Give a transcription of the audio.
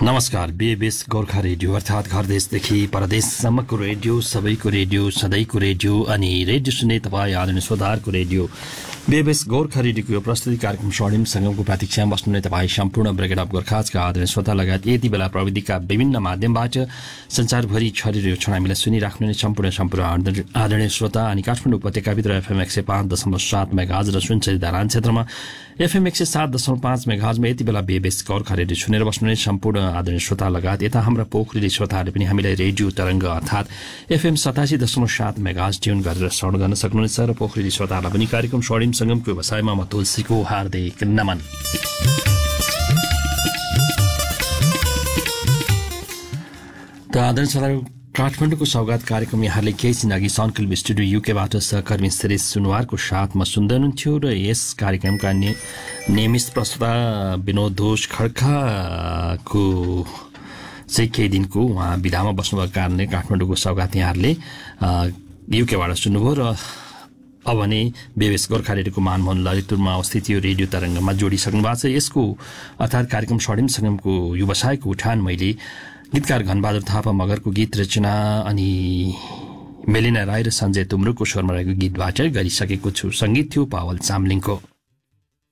नमस्कार। बीएबीएस गोर्खा रेडियो अर्थात घर देशदेखि परदेशसम्मको रेडियो, सबैको रेडियो, सधैँको रेडियो अनि रेडियो सुन्ने तपाईँ आदरणीय श्रोताहरूको रेडियो बीएबीएस गोर्खा रेडियोको यो प्रस्तुति कार्यक्रम स्वर्णिम संगमको प्रतीक्षामा बस्नुहुने तपाईँ सम्पूर्ण ब्रिगेड अफ गोर्खाजका आदरणीय श्रोता लगायत यति बेला प्रविधिका विभिन्न माध्यमबाट संसारभरि छरिरहेको क्षण हामीलाई सुनिराख्नुहुने सम्पूर्ण आदरणीय श्रोता अनि काठमाडौँ उपत्यकाभित्र एफएम 105.7 मेगाहर्ज र सुनसरी धारान क्षेत्रमा एफएम 107.5 मेगाहर्जमा यति बेला बीएबीएस गोर्खा रेडियो सुनेर बस्नुहुने सम्पूर्ण आदरणीय श्रोता लगायत यता हाम्रा पोखरेली श्रोताहरूले पनि हामीलाई रेडियो तरंग अर्थात एफएम 87.7 मेगाहर्ज ट्युन गरेर श्रवण गर्न सक्नुहुनेछ र पोखरेली श्रोताहरूलाई पनि कार्यक्रम स्वर्णिम संगमको व्यवसायमा म तुलसीको हार्दिक नमन। त आदरणीय श्रोताहरू, काठमाडौँको सौगात कार्यक्रम यहाँले केही दिन अघि सनक्लिप स्टुडियो युकेबाट सहकर्मी श्री सुनवारको साथमा सुन्दै हुनुहुन्थ्यो र यस कार्यक्रमका नियमित प्रस्तुता विनोद दोष खड्काको चाहिँ केही दिनको उहाँ विधामा बस्नुभएको कारणले काठमाडौँको सौगात यहाँहरूले युकेबाट सुन्नुभयो र अब भने बीएबीएस गोर्खा रेडियोको मानमोहन ललितपुरमा अवस्थित यो रेडियो तरंगमा जोडिसक्नु भएको छ। यसको अर्थात कार्यक्रम स्वर्णिम संगमको व्यवसायको उठान मैले गीतकार घनबहादुर थापा मगरको गीत रचना अनि मेलिना राई र सञ्जय तुम्रुको स्वरमा रहेको गीतबाट गरिसकेको छु। संगीत थियो पावल चामलिङको।